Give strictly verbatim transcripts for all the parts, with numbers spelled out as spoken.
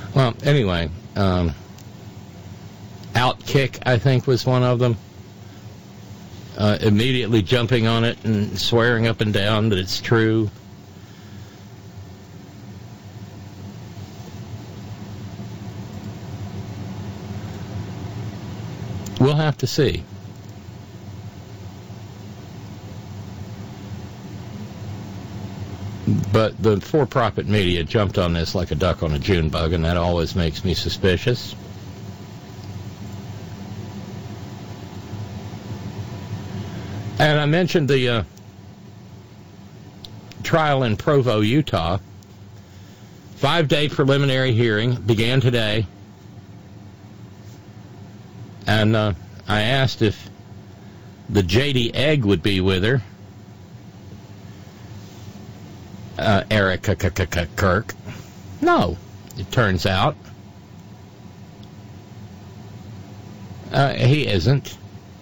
Well, anyway, um, Outkick, I think, was one of them. Uh, immediately jumping on it and swearing up and down that it's true. We'll have to see. But the for-profit media jumped on this like a duck on a June bug, and that always makes me suspicious. And I mentioned the uh, trial in Provo, Utah. Five-day preliminary hearing began today. And uh, I asked if the J D Egg would be with her. Uh, Eric Kirk. No, it turns out. Uh, he isn't.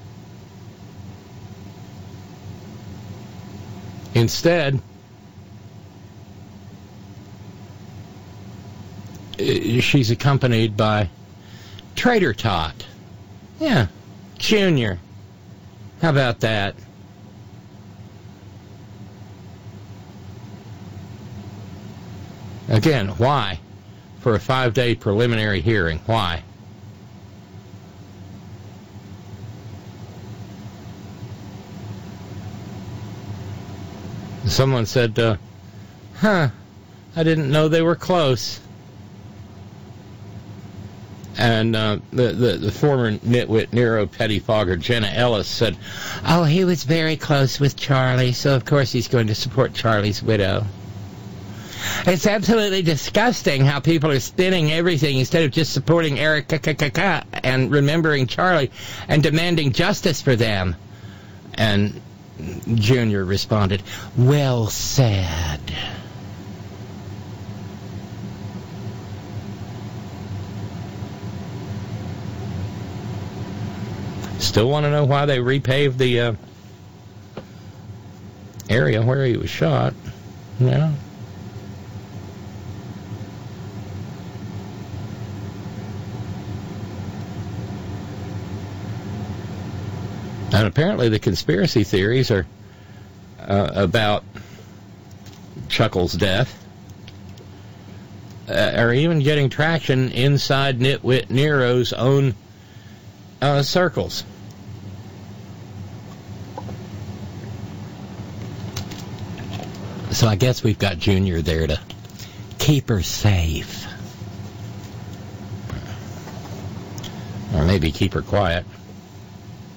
Instead, she's accompanied by Trader Tot. Yeah, Junior. How about that? Again, why? For a five-day preliminary hearing, why? Someone said, uh, huh, I didn't know they were close. And uh, the, the, the former nitwit Nero pettifogger Jenna Ellis said, oh, he was very close with Charlie, so of course he's going to support Charlie's widow. It's absolutely disgusting how people are spinning everything instead of just supporting Eric and remembering Charlie and demanding justice for them. And Junior responded, well said. Still want to know why they repaved the uh, area where he was shot? No. And apparently the conspiracy theories are uh, about Chuckle's death uh, are even getting traction inside Nitwit Nero's own uh, circles. So I guess we've got Junior there to keep her safe. Or maybe keep her quiet.